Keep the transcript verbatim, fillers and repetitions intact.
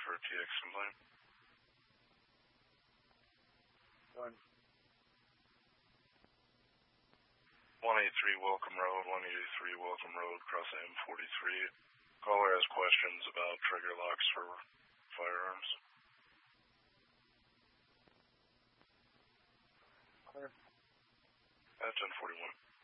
for a T X complaint. One. one eighty-three Welcome Road, one eighty-three Welcome Road, cross M forty-three. Caller has questions about trigger locks for firearms. Clear. At ten forty-one.